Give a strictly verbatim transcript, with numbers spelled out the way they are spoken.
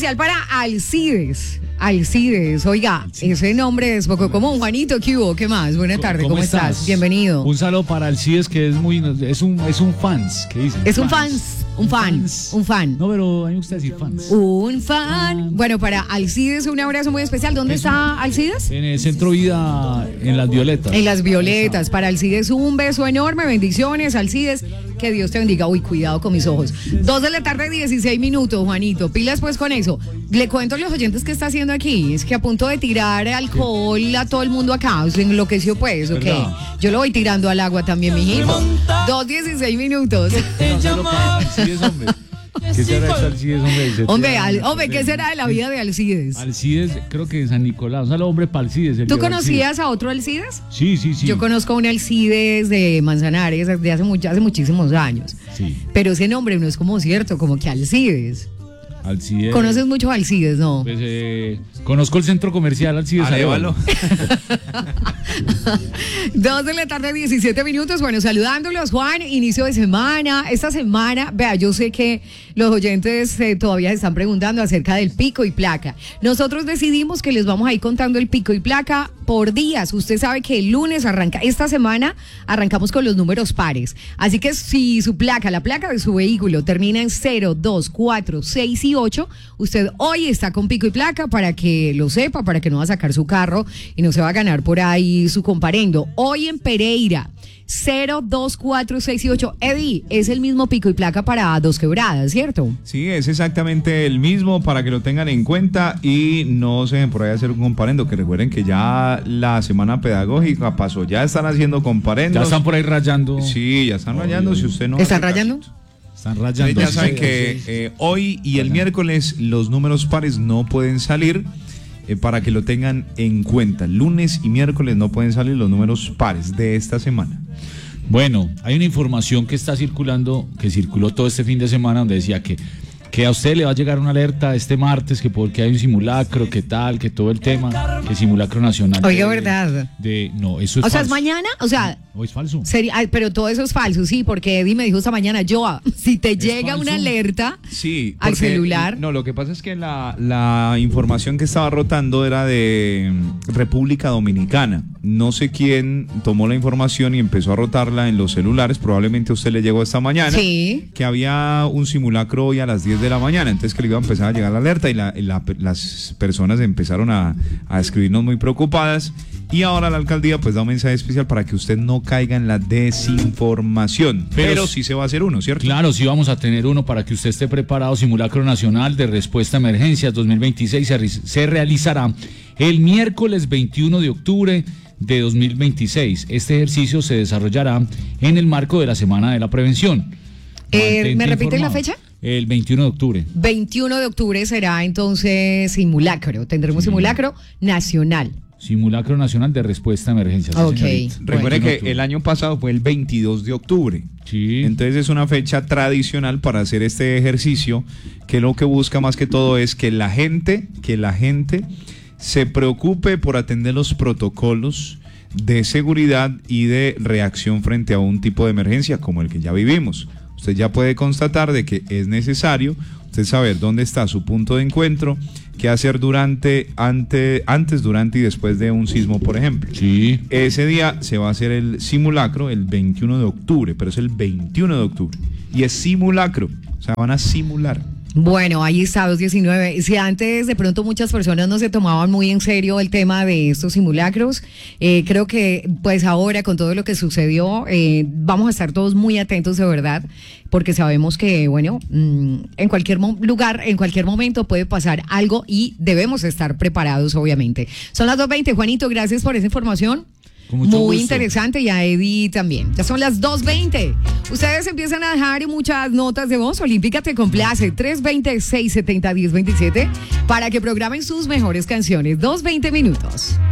especial para Alcides. Alcides, oiga, Alcides. Ese nombre es poco común. Juanito, ¿qué hubo? ¿Qué más? Buena tarde, ¿cómo, ¿cómo estás? estás? Bienvenido. Un saludo para Alcides, que es muy, es un, es un fans, ¿qué dicen? Es un fans, un fan, fans. un fan. No, pero a mí me gusta decir fans. Un fan. Bueno, para Alcides un abrazo muy especial. ¿Dónde es está un, Alcides? En el Centro Vida, en Las Violetas. En Las Violetas. Para Alcides un beso enorme, bendiciones, Alcides. Que Dios te bendiga. Uy, cuidado con mis ojos. Dos de la tarde, dieciséis minutos, Juanito. Pilas pues con eso. Le cuento a los oyentes qué está haciendo aquí. Es que a punto de tirar alcohol a todo el mundo acá. Se enloqueció pues, ok. Yo lo voy tirando al agua también, mijito. Dos, dieciséis minutos. Alcides, hombre. ¿Qué será de Alcides, hombre? Hombre, al, hombre, ¿qué será de la vida de Alcides? Alcides, creo que de San Nicolás. O sea, el hombre para Alcides. ¿Tú conocías Alcides. a otro Alcides? Sí, sí, sí. Yo conozco a un Alcides de Manzanares de hace, mucho, hace muchísimos años. Sí. Pero ese nombre no es como cierto, como que Alcides. Alcides. ¿Conoces mucho a Alcides, no? Pues eh, conozco el centro comercial Alcides. Arévalo. Dos de la tarde, diecisiete minutos. Bueno, saludándolos, Juan, inicio de semana. Esta semana, vea, yo sé que los oyentes eh, todavía se están preguntando acerca del pico y placa. Nosotros decidimos que les vamos a ir contando el pico y placa por días. Usted sabe que el lunes arranca, esta semana arrancamos con los números pares. Así que si su placa, la placa de su vehículo termina en cero, dos, cuatro, seis y ocho, usted hoy está con pico y placa para que lo sepa, para que no va a sacar su carro y no se va a ganar por ahí su comparendo. Hoy en Pereira, cero, dos, cuatro, seis y ocho. Eddie, es el mismo pico y placa para Dos Quebradas, ¿cierto? Sí, es exactamente el mismo para que lo tengan en cuenta y no se den por ahí a hacer un comparendo, que recuerden que ya la semana pedagógica pasó, ya están haciendo comparendos. Ya están por ahí rayando. Sí, ya están rayando, si usted no... ¿Están rayando? Están rayando. Ya saben que eh, hoy y el miércoles los números pares no pueden salir. Eh, para que lo tengan en cuenta, lunes y miércoles no pueden salir los números pares de esta semana. Bueno, hay una información que está circulando, que circuló todo este fin de semana, donde decía que, que a usted le va a llegar una alerta este martes, que porque hay un simulacro, que tal, que todo el tema, que simulacro nacional. Oiga, de, verdad. De, no, eso es O falso. sea, es mañana, o sea... ¿O es falso? Sería, pero todo eso es falso, sí, porque Eddie me dijo esta mañana, Joa, si te llega falso? una alerta sí, al celular... No, lo que pasa es que la, la información que estaba rotando era de República Dominicana. No sé quién tomó la información y empezó a rotarla en los celulares, probablemente a usted le llegó esta mañana, sí, que había un simulacro hoy a las diez de la mañana, entonces que le iba a empezar a llegar la alerta y, la, y la, las personas empezaron a, a escribirnos muy preocupadas. Y ahora la alcaldía pues da un mensaje especial para que usted no caiga en la desinformación. Pero, pero sí se va a hacer uno, ¿cierto? Claro, sí vamos a tener uno para que usted esté preparado. Simulacro Nacional de Respuesta a Emergencias dos mil veintiséis se, se realizará el miércoles veintiuno de octubre de dos mil veintiséis. Este ejercicio se desarrollará en el marco de la Semana de la Prevención. Eh, ¿Me repite la fecha? El veintiuno de octubre. veintiuno de octubre será entonces simulacro. Tendremos sí. simulacro nacional. Simulacro Nacional de Respuesta a Emergencias. Ok. Sí, recuerde que el año pasado fue el veintidós de octubre. Sí. Entonces es una fecha tradicional para hacer este ejercicio, que lo que busca más que todo es que la gente, que la gente se preocupe por atender los protocolos de seguridad y de reacción frente a un tipo de emergencia como el que ya vivimos. Usted ya puede constatar de que es necesario usted saber dónde está su punto de encuentro, qué hacer durante, ante, antes, durante y después de un sismo, por ejemplo. Sí. Ese día se va a hacer el simulacro el veintiuno de octubre, pero es el veintiuno de octubre. Y es simulacro, o sea, van a simular. Bueno, ahí está, dos diecinueve. Si antes de pronto muchas personas no se tomaban muy en serio el tema de estos simulacros, eh, creo que pues ahora con todo lo que sucedió, eh, vamos a estar todos muy atentos de verdad, porque sabemos que, bueno, mmm, en cualquier mo- lugar, en cualquier momento puede pasar algo y debemos estar preparados, obviamente. Son las dos veinte, Juanito, gracias por esa información. Muy gusto. Interesante, y a Eddie también. Ya son las dos veinte. Ustedes empiezan a dejar muchas notas de voz. Olímpica te complace. tres veinte, seiscientos setenta, diez veintisiete para que programen sus mejores canciones. dos veinte minutos.